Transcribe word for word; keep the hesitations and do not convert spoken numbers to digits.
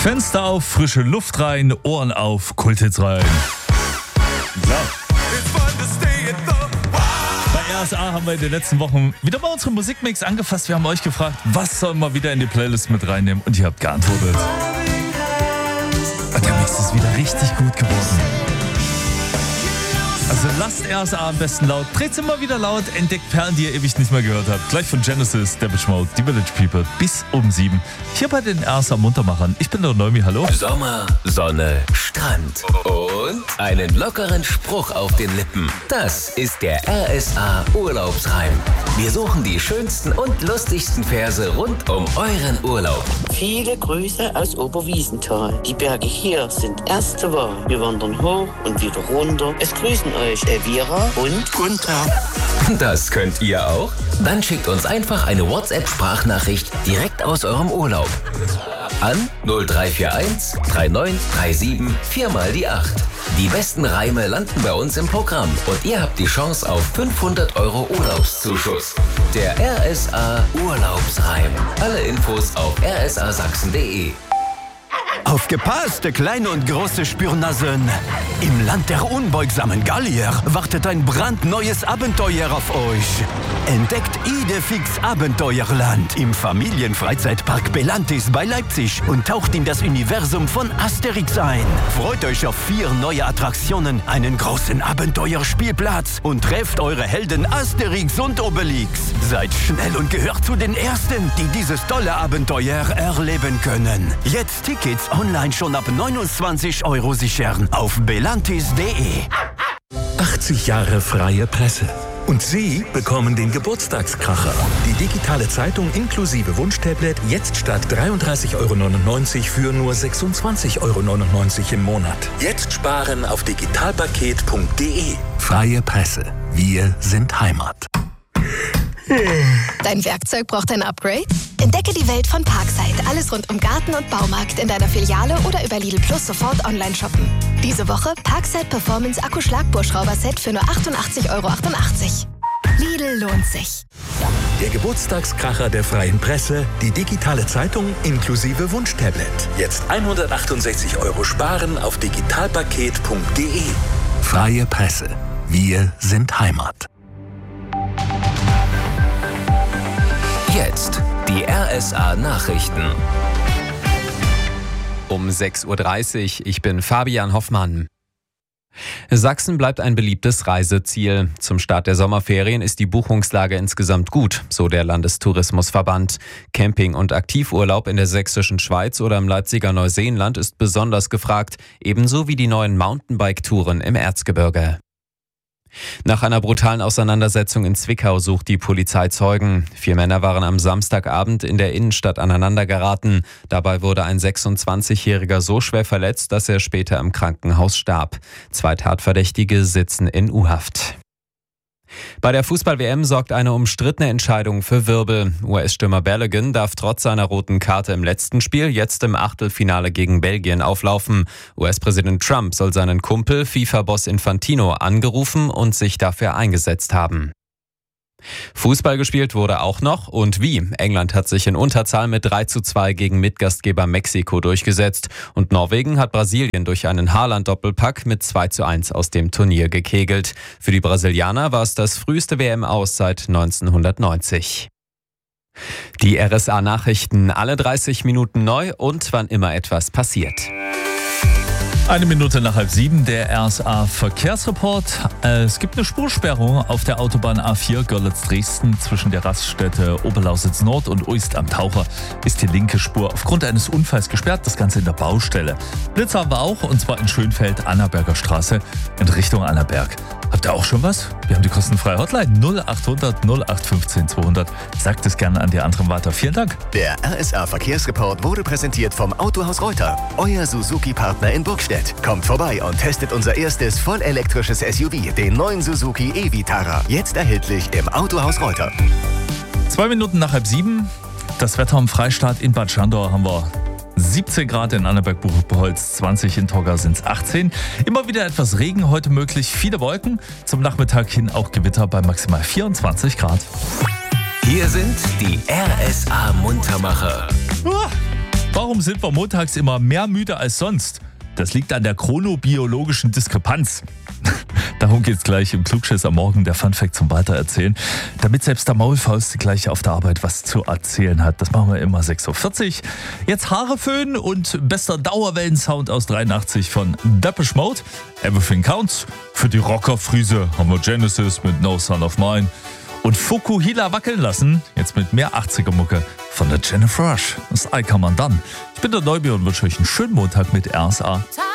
Fenster auf, frische Luft rein, Ohren auf, Kulthits rein. So. Bei R S A haben wir in den letzten Wochen wieder mal unseren Musikmix angefasst. Wir haben euch gefragt, was sollen wir wieder in die Playlist mit reinnehmen? Und ihr habt geantwortet. Und der Mix ist wieder richtig gut geworden. Also lasst R S A am besten laut, dreht's immer wieder laut, entdeckt Perlen, die ihr ewig nicht mehr gehört habt. Gleich von Genesis, Depeche Mode, die Village People bis um sieben. Hier bei den R S A Muntermachern. Ich bin der Neumi, hallo. Sommer, Sonne, Strand und einen lockeren Spruch auf den Lippen. Das ist der R S A Urlaubsreim. Wir suchen die schönsten und lustigsten Verse rund um euren Urlaub. Viele Grüße aus Oberwiesenthal. Die Berge hier sind erste Wahl. Wir wandern hoch und wieder runter. Es grüßen euch Elvira und Gunther. Das könnt ihr auch? Dann schickt uns einfach eine WhatsApp-Sprachnachricht direkt aus eurem Urlaub. An null drei vier eins drei neun drei sieben vier mal die acht. Die besten Reime landen bei uns im Programm und ihr habt die Chance auf fünfhundert Euro Urlaubszuschuss. Der R S A Urlaubsreim. Alle Infos auf r s a sachsen punkt d e. Aufgepasst, kleine und große Spürnasen! Im Land der unbeugsamen Gallier wartet ein brandneues Abenteuer auf euch. Entdeckt Idefix Abenteuerland im Familienfreizeitpark Belantis bei Leipzig und taucht in das Universum von Asterix ein. Freut euch auf vier neue Attraktionen, einen großen Abenteuerspielplatz und trefft eure Helden Asterix und Obelix. Seid schnell und gehört zu den Ersten, die dieses tolle Abenteuer erleben können. Jetzt Tickets online schon ab neunundzwanzig Euro sichern auf belantis punkt d e. achtzig Jahre freie Presse. Und Sie bekommen den Geburtstagskracher. Die digitale Zeitung inklusive Wunschtablet jetzt statt dreiunddreißig Euro neunundneunzig für nur sechsundzwanzig Euro neunundneunzig im Monat. Jetzt sparen auf digitalpaket punkt d e. Freie Presse. Wir sind Heimat. Dein Werkzeug braucht ein Upgrade? Entdecke die Welt von Parkside. Alles rund um Garten und Baumarkt in deiner Filiale oder über Lidl Plus sofort online shoppen. Diese Woche Parkside Performance Akku-Schlagbohrschrauber-Set für nur achtundachtzig Euro achtundachtzig. Lidl lohnt sich. Der Geburtstagskracher der Freien Presse, die digitale Zeitung inklusive Wunschtablet. Jetzt hundertachtundsechzig Euro sparen auf digitalpaket punkt d e. Freie Presse. Wir sind Heimat. Jetzt die R S A Nachrichten. Um sechs Uhr dreißig, ich bin Fabian Hoffmann. Sachsen bleibt ein beliebtes Reiseziel. Zum Start der Sommerferien ist die Buchungslage insgesamt gut, so der Landestourismusverband. Camping- und Aktivurlaub in der sächsischen Schweiz oder im Leipziger Neuseenland ist besonders gefragt, ebenso wie die neuen Mountainbike-Touren im Erzgebirge. Nach einer brutalen Auseinandersetzung in Zwickau sucht die Polizei Zeugen. Vier Männer waren am Samstagabend in der Innenstadt aneinander geraten. Dabei wurde ein sechsundzwanzigjähriger so schwer verletzt, dass er später im Krankenhaus starb. Zwei Tatverdächtige sitzen in U-Haft. Bei der Fußball-W M sorgt eine umstrittene Entscheidung für Wirbel. U S-Stürmer Balogun darf trotz seiner roten Karte im letzten Spiel jetzt im Achtelfinale gegen Belgien auflaufen. U S-Präsident Trump soll seinen Kumpel FIFA-Boss Infantino angerufen und sich dafür eingesetzt haben. Fußball gespielt wurde auch noch und wie. England hat sich in Unterzahl mit drei zu zwei gegen Mitgastgeber Mexiko durchgesetzt und Norwegen hat Brasilien durch einen Haaland-Doppelpack mit zwei zu eins aus dem Turnier gekegelt. Für die Brasilianer war es das früheste W M-Aus seit neunzehnhundertneunzig. Die R S A-Nachrichten alle dreißig Minuten neu und wann immer etwas passiert. Eine Minute nach halb sieben, der R S A-Verkehrsreport. Es gibt eine Spursperrung auf der Autobahn A vier Görlitz-Dresden zwischen der Raststätte Oberlausitz Nord und Uist am Taucher ist die linke Spur aufgrund eines Unfalls gesperrt, das Ganze in der Baustelle. Blitz haben wir auch, und zwar in Schönfeld, Annaberger Straße in Richtung Annaberg. Habt ihr auch schon was? Wir haben die kostenfreie Hotline null achthundert null acht fünfzehn zweihundert. Sagt es gerne an die anderen weiter. Vielen Dank. Der R S A-Verkehrsreport wurde präsentiert vom Autohaus Reuter, euer Suzuki-Partner in Burgstedt. Kommt vorbei und testet unser erstes vollelektrisches S U V, den neuen Suzuki e-Vitara. Jetzt erhältlich im Autohaus Reuter. Zwei Minuten nach halb sieben. Das Wetter am Freistaat in Bad Schandau haben wir siebzehn Grad, in Annaberg-Buchholz zwanzig, in Togga sind es achtzehn. Immer wieder etwas Regen heute möglich, viele Wolken. Zum Nachmittag hin auch Gewitter bei maximal vierundzwanzig Grad. Hier sind die R S A Muntermacher. Ah, warum Warum sind wir montags immer mehr müde als sonst? Das liegt an der chronobiologischen Diskrepanz. Darum geht's gleich im Klugschiss am Morgen, der Funfact zum Weitererzählen. Damit selbst der Maulfaust gleich auf der Arbeit was zu erzählen hat. Das machen wir immer sechs Uhr vierzig. Jetzt Haare föhnen und bester Dauerwellensound aus dreiundachtzig von Depeche Mode. Everything Counts. Für die Rockerfriese haben wir Genesis mit No Son of Mine. Und Fukuhila wackeln lassen, jetzt mit mehr achtziger-Mucke von der Jennifer Rush. Das Ei kann man dann. Ich bin der Neubier und wünsche euch einen schönen Montag mit R S A.